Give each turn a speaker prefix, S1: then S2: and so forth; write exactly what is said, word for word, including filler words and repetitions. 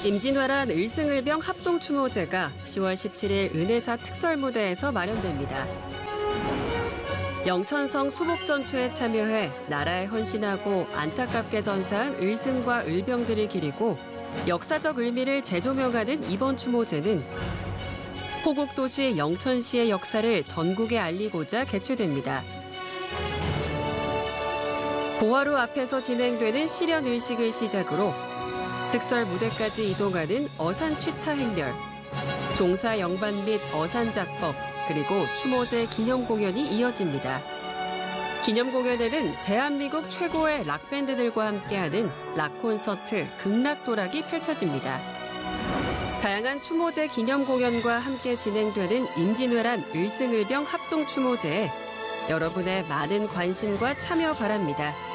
S1: 임진왜란 을승을병 합동추모제가 시월 십칠일 은혜사 특설무대에서 마련됩니다. 영천성 수복전투에 참여해 나라에 헌신하고 안타깝게 전사한 을승과 을병들을 기리고 역사적 의미를 재조명하는 이번 추모제는 호국도시 영천시의 역사를 전국에 알리고자 개최됩니다. 보화루 앞에서 진행되는 실현의식을 시작으로 특설 무대까지 이동하는 어산 취타 행렬, 종사 영반 및 어산 작법, 그리고 추모제 기념 공연이 이어집니다. 기념 공연에는 대한민국 최고의 락밴드들과 함께하는 락 콘서트 극락도락이 펼쳐집니다. 다양한 추모제 기념 공연과 함께 진행되는 임진왜란 을승을병 합동 추모제에 여러분의 많은 관심과 참여 바랍니다.